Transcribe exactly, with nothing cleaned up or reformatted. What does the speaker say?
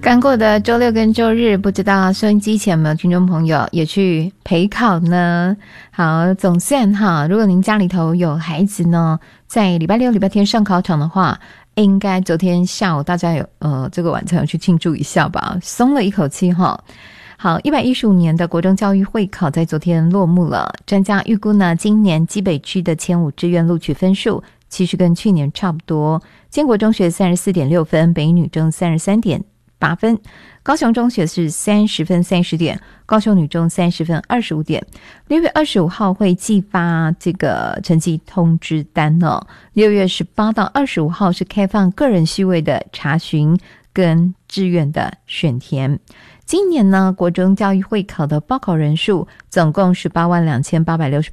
刚过的周六跟周日，不知道收音机前有没有听众朋友也去陪考呢？好，总算哈，如果您家里头有孩子呢，在礼拜六、礼拜天上考场的话，应该昨天下午大家有呃这个晚餐有去庆祝一下吧，松了一口气哈。好，一百一十五年的国中教育会考在昨天落幕了。专家预估呢，今年基北区的前五志愿录取分数其实跟去年差不多。建国中学三十四点六分，北一女中三十三点八分，高雄中学是三十分三十点，高雄女中三十分二十五点。六月二十五号会寄发这个成绩通知单哦。六月十八到二十五号是开放个人序位的查询跟志愿的选填。今年呢，国中教育会考的报考人数总共是八万两千八百六十